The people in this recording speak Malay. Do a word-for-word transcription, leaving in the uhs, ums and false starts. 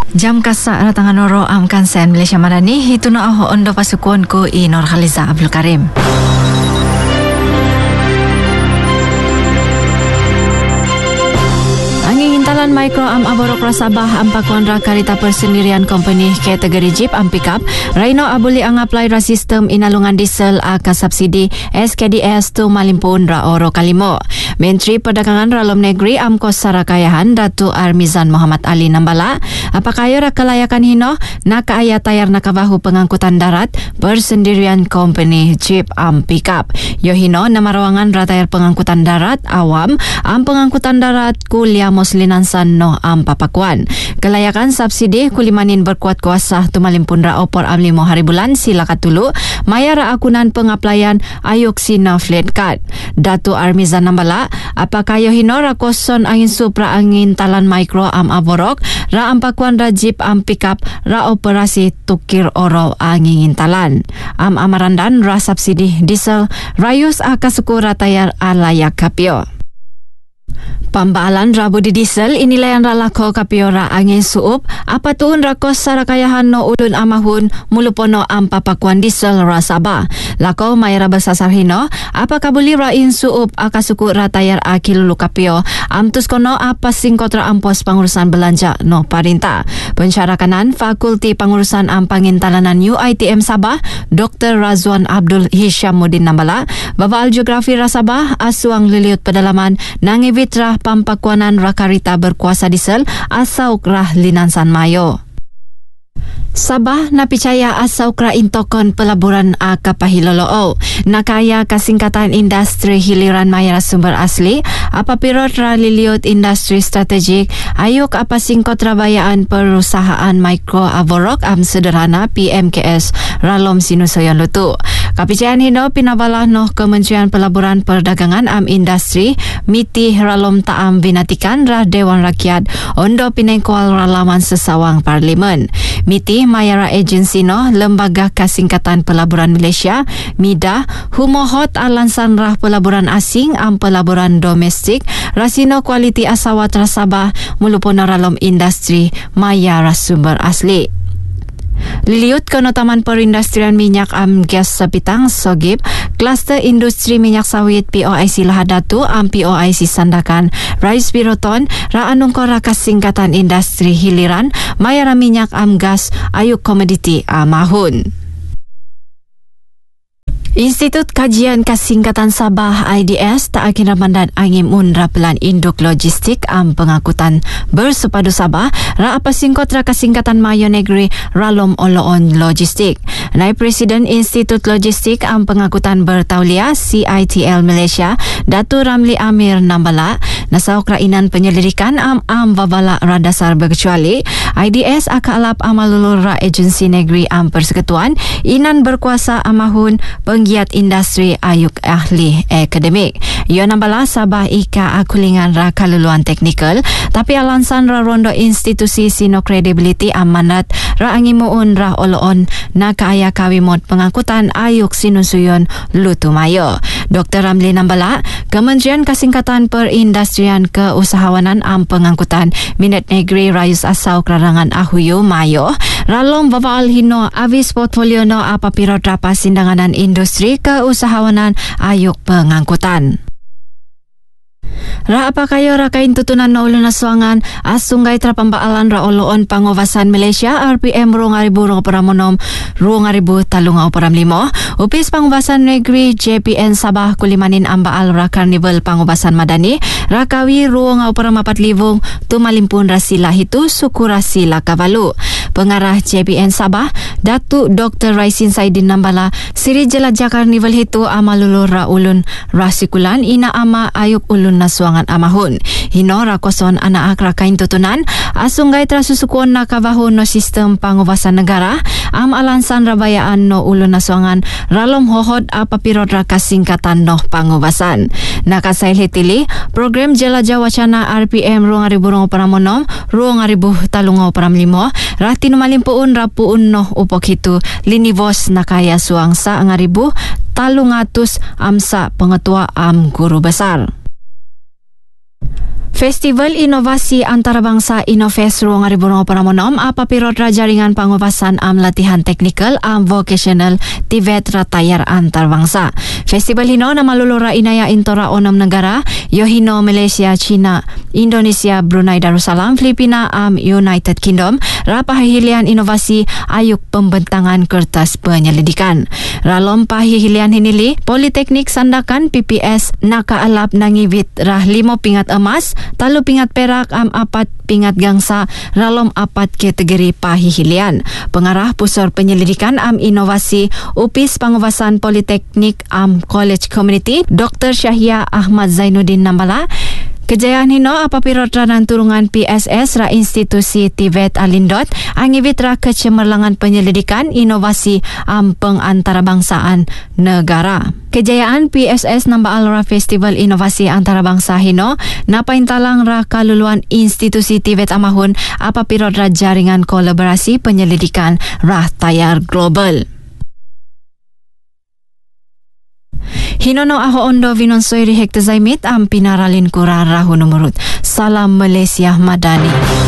Jam kasak ratangan noro am kansen Malaysia Madani hitu no aho ondo pasukuan ku i Nur Khaliza Abdul Karim. Intalan Mikro am aborok rasabah am pakuan ra karita persendirian company kategori Jeep am pickup Raino abuli ang apply ra sistem inalungan diesel aka subsidi S K D S tu malimpun ra oro kalimo. Menteri Perdagangan Ralom Negeri am kos sarakayahan Datu Armizan Muhammad Ali Nambala apakayo ra kelayakan hino nakaaya tayar nakabahu pengangkutan darat persendirian company Jeep am pickup. Yo hino namarawangan ra tayar pengangkutan darat awam am pengangkutan darat kuliah muslinan no am papakuan. Kelayakan subsidi kulimanin berkuat kuasa tumalimpun ra opor am limo hari bulan sila katulu maya ra akunan pengaplayan ayuk sina flat card. Datu Armizan Nambala apakah yo hino ra koson angin supra angin talan mikro am aborok ra am pakuan ra Jeep am pickup ra operasi tukir oro angin talan. Am amarandan ra subsidi diesel rayus akasuku ra tayar alayak kapio. Pambaalan rabu di diesel inilah yang ralako kapiora angin suup apa tuun rakos sarakayahan no ulun amahun mulupono am papakuan diesel rasaba lako mayra bersasar hino apa kabuli rain suup akasuku ratayar akilulu kapio am tuskono apa singkotra ampos pengurusan belanja no parinta pensyarakanan Fakulti Pengurusan Am Pangintalanan U I T M Sabah Doktor Razwan Abdul Hishamuddin Nambala Bapak Geografi Rasabah asuang liliut pedalaman nangivit rah pampakuanan rakarita berkuasa diesel asau rah linansan mayo. Sabah napicaya asau kra intokon pelaburan a kapahiloloo. Nakaya kasingkatan industri hiliran mayara sumber asli apa pirot ra liliut industri strategik ayuk apa singkot rabayaan perusahaan mikro aborok am sederhana P M K S Ralom Sinusoyon Lutu. Kapicayaan hino pinabala noh Kementerian Pelaburan Perdagangan am industri miti Ralom taam binatikan rah Dewan Rakyat ondo pinengkual ralaman sesawang parlimen. Miti mayara agensi no Lembaga Kasingkatan Pelaburan Malaysia MIDA humohot alansan rah pelaburan asing am pelaburan domestik rasino kualiti asawat rasabah mulupun ralom industri mayara sumber asli. Liliut kenotaman perindustrian minyak am gas sepitang Sogip, kluster industri minyak sawit P O I C Lahadatu am P O I C Sandakan, Rais Biroton, ra anung kora kasingkatan industri hiliran, mayara minyak am gas ayuk komoditi amahun. Institut Kajian Kasingkatan Sabah I D S tak akin ramandan angin unra pelan induk logistik am pengangkutan bersepadu Sabah ra apa singkot ra kasingkatan Mayo Negeri Ralom Oloon Logistik. Naib Presiden Institut Logistik am pengangkutan bertauliah C I T L Malaysia Datu Ramli Amir Nambala nasauk rainan penyelidikan am am babala ra dasar berkecuali I D S akalap amalulur ra agensi negeri am persekutuan inan berkuasa amahun penggiat industri ayuk ahli akademik. Ia nambala Sabah ika akulingan ra kaluluan teknikal tapi alansan ra rondo institusi sino credibility amanat ra angimuun ra oloon na kaaya kawimot pengangkutan ayuk sinusuyon lutumayo. Doktor Ramli Nambala, Kementerian Kasingkatan Perindustrian Keusahawanan am pengangkutan minat negeri rayus asau kerarangan ahuyu mayo ralom babaal hino avis portfolio no apa pirot rapa sindanganan industri keusahawanan ayuk pengangkutan. Ra apa kayo ra kain tutunan no ulo na suangan asungay trapambaalan ra oloon pangovasan Malaysia R P M ruang aribu ruang operamonom ruang aribu talung operam limo upis pangovasan negeri J P N Sabah kulimanin ambaal ra karnival pangovasan madani rakawi ruang operam apat livung tumalimpun rasila hitu suku rasila kavalu. Pengarah J P N Sabah Datuk Doktor Raisin Saidin Nambala siri jelajah karnival hitu amalulur ra ulun rasikulan ina ama ayuk ulun na suangan amahun. Hino rakoson anak rakain tutunan asunggay trasusukuan na kabahun no sistem pangubasan negara am alansan rabayaan no ulun na suangan ralom hohod apapirod rakasingkatan no pangubasan. Nakasail hitili program jelajah wacana R P M ruang aribu ruang operamonom ruang aribu talung operam limo rati numalimpuun rapuun no upok hitu linivos nakaya suang sa angaribu talungatus amsa pengetua am guru besar. Festival Inovasi Antarabangsa Innofest ruang ribu paramonom apa pirot jaringan pengupasan am latihan teknikal am vocational Tibet Ratayar Antarbangsa. Festival hino nama lulura inaya intora onom negara Yohino Malaysia, China, Indonesia, Brunei Darussalam, Filipina am United Kingdom rapahilian inovasi ayuk pembentangan kertas penyelidikan. Ralom pahilian hinili Politeknik Sandakan P P S naka alap nangibit rah limo pingat emas talu pingat perak am apat pingat gangsa ralom apat kategori pahihilian. Pengarah Pusat Penyelidikan am Inovasi U P I S Pengupasan Politeknik am College Community Doktor Syahia Ahmad Zainuddin Nambala kejayaan hino apabila ranan turungan P S S ra institusi Tibet Alindot angibit ra kecemerlangan penyelidikan inovasi am pengantarbangsaan negara. Kejayaan P S S namba alora Festival Inovasi Antarabangsa hino napaintalang ra kaluluan institusi Tibet amahun apabila ra jaringan kolaborasi penyelidikan ra tayar global. Hinono aho ondo vinonsoy rihek tezaimit am pinaralin kurang rahu numurut. Salam Malaysia Madani.